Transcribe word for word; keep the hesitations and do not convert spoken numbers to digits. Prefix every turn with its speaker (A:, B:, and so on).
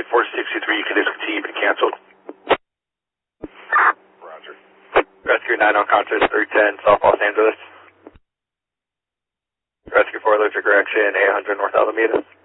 A: four sixty-three, you can discontinue, been canceled. Roger. Rescue nine on Contrast three ten, South Los Angeles. Rescue four, allergic correction, eight hundred North Alameda.